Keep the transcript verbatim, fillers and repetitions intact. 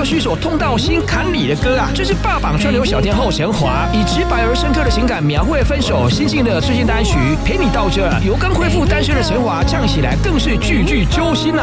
曲所痛到心坎里的歌啊，这是霸榜串流小天后陈华以直白而深刻的情感描绘分手心境的最新单曲《陪你到这》，由刚恢复单身的陈华唱起来更是句句揪心啊。